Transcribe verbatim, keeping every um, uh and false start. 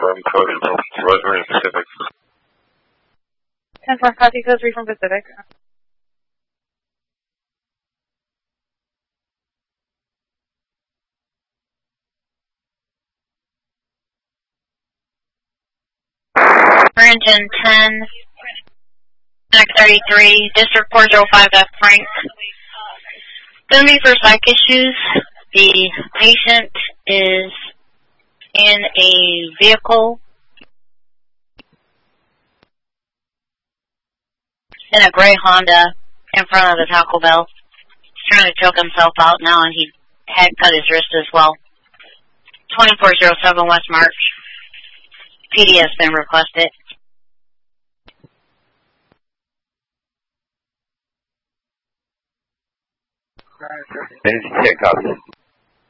from code until Rosemary Pacific. ten four, copy code three from Pacific. Engine ten, Mac thirty-three, District four oh five F Frank. Going to be for psych issues. The patient is in a vehicle, in a gray Honda, in front of the Taco Bell. He's trying to choke himself out now, and he had cut his wrist as well. twenty-four oh seven West March. P D has been requested. Yeah, copy.